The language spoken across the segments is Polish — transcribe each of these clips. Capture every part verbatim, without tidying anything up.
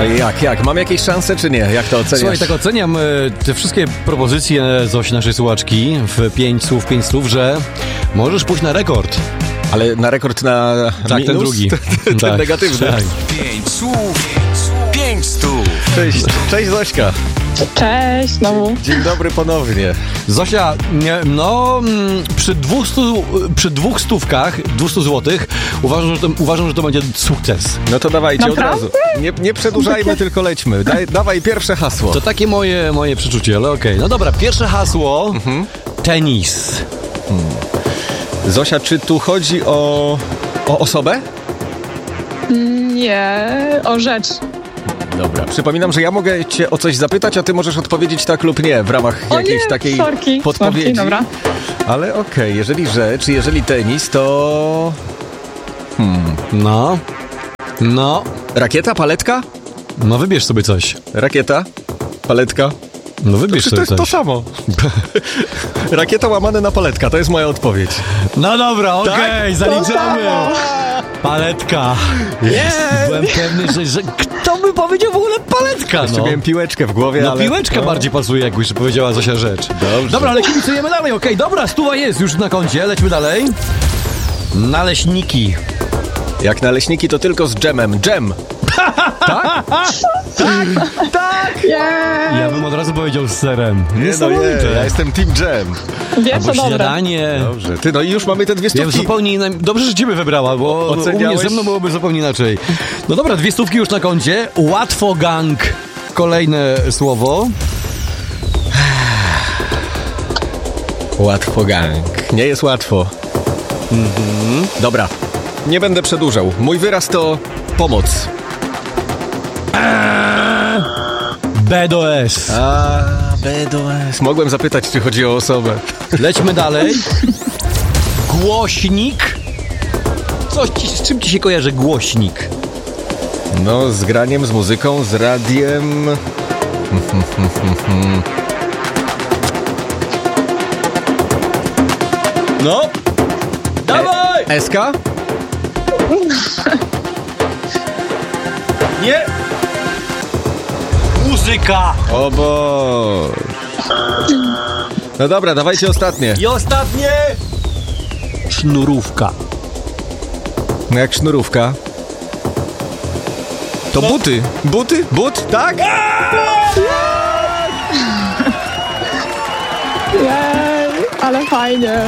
No i jak, jak? Mam jakieś szanse, czy nie? Jak to oceniasz? Słuchaj, tak oceniam y, te wszystkie propozycje Zosi, naszej słuchaczki, w pięć słów, pięć słów, że możesz pójść na rekord. Ale na rekord na Tak, minus? ten drugi. ten tak, negatywny. Tak. Pięć słów, pięć stów. Cześć, cześć Zośka. Cześć, znowu. Dzień dobry ponownie. Zosia, nie, no mm, przy dwustu, przy dwóch stówkach, dwieście złotych, uważam, że to, uważam, że to będzie sukces. No to dawajcie Naprawdę? od razu. Nie, nie przedłużajmy, tylko lećmy. Daj, dawaj pierwsze hasło. To takie moje, moje przeczucie, ale okej. No dobra, pierwsze hasło, Mhm. tenis. Zosia, czy tu chodzi o, o osobę? Nie, o rzecz. Dobra. Przypominam, że ja mogę cię o coś zapytać, a ty możesz odpowiedzieć tak lub nie w ramach O jakiejś nie, takiej sorki, podpowiedzi. sorki, dobra. Ale okej, jeżeli rzecz, jeżeli tenis, to... No, no, Rakieta, paletka? no wybierz sobie coś. Rakieta, paletka. No wybierz Przecież to sobie jest to coś. samo. Rakieta łamane na paletka, to jest moja odpowiedź. No dobra, okej, zaliczamy. samo. Paletka. Byłem pewny, że, że kto by powiedział w ogóle paletka, Jeszcze no. miałem piłeczkę w głowie, No ale... piłeczka no. bardziej pasuje, jak już powiedziała Zosia rzecz. Dobrze. Dobra, ale kibicujemy dalej, okej, dobra, stuwa jest już na koncie, lećmy dalej. Naleśniki. Jak naleśniki, to tylko z dżemem. Dżem! Yeah. Ja bym od razu powiedział z serem. Nie, no Niesamowite. nie, ja jestem team dżem. Wiesz, Albo co dobre. śniadanie. Dobrze. Ty, no i już mamy te dwie Ja stówki. zupełnie inna... Dobrze, że ciebie wybrała, bo u mnie Oceniałeś? ze mną byłoby zupełnie inaczej. No dobra, dwie stówki już na koncie. Łatwo gang. Kolejne słowo. Łatwo gang. Nie jest łatwo. Mhm. Dobra. Nie będę przedłużał. Mój wyraz to pomoc. B do S. A, B do S. Mogłem zapytać, czy chodzi o osobę. Lećmy dalej. Głośnik. Coś ci, z czym ci się kojarzy głośnik? No, z graniem, z muzyką, z radiem. No. Dawaj! Eska? Nie. Muzyka. O Boże. No dobra, dawajcie ostatnie. I ostatnie. Sznurówka. No jak sznurówka. To buty. Buty? But? Tak? Jej, ale fajnie.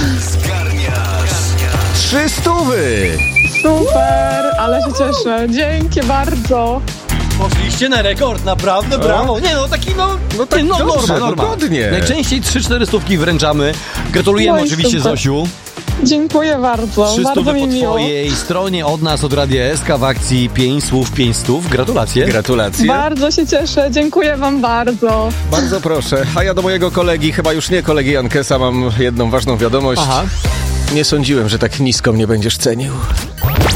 Trzy stówy. Super, ale się cieszę. Dzięki bardzo. Poszliście na rekord, naprawdę, brawo. Nie no, taki no, No tak nie, no dobrze, norma, norma. no godnie. Najczęściej trzy cztery stówki wręczamy. Gratulujemy No i oczywiście super. Zosiu. Dziękuję bardzo. Trzy Bardzo stówy mi po miło. twojej stronie od nas, od Radia S K w akcji pięć słów, pięć stów. Gratulacje. Gratulacje. Bardzo się cieszę. Dziękuję wam bardzo. Bardzo proszę. A ja do mojego kolegi, chyba już nie kolegi Jankesa, mam jedną ważną wiadomość. Aha. Nie sądziłem, że tak nisko mnie będziesz cenił.